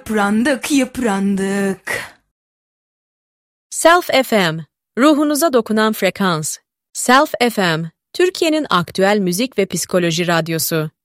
Yıprandık. Self FM, ruhunuza dokunan frekans. Self FM, Türkiye'nin aktüel müzik ve psikoloji radyosu.